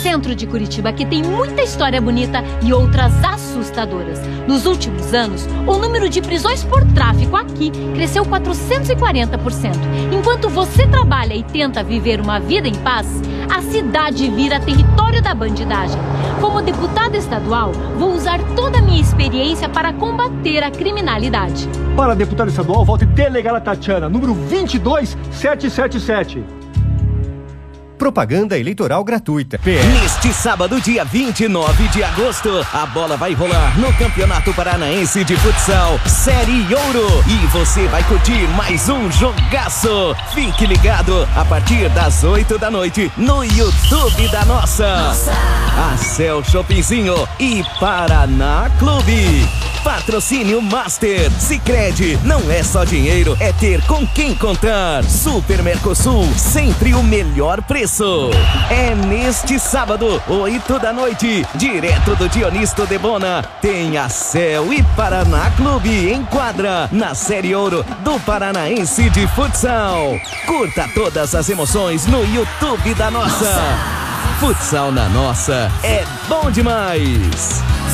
centro de Curitiba, que tem muita história bonita e outras assustadoras. Nos últimos anos, o número de prisões por tráfico aqui cresceu 440%. Enquanto você trabalha e tenta viver uma vida em paz, a cidade vira território da bandidagem. Como deputada estadual, vou usar toda a minha experiência para combater a criminalidade. Para deputado estadual, vote Delegada Tatiana, número 22777. Propaganda eleitoral gratuita. Neste sábado, dia 29 de agosto, a bola vai rolar no Campeonato Paranaense de Futsal Série Ouro. E você vai curtir mais um jogaço. Fique ligado a partir das 8 da noite no YouTube da Nossa. Acel Shoppingzinho e Paraná Clube. Patrocínio Master. Sicredi, não é só dinheiro, é ter com quem contar. Super Mercosul, sempre o melhor preço. É neste sábado, 8 da noite, direto do Dionisto de Bona, tem Acel e Paraná Clube em quadra, na Série Ouro do Paranaense de Futsal. Curta todas as emoções no YouTube da Nossa. Futsal na Nossa é bom demais.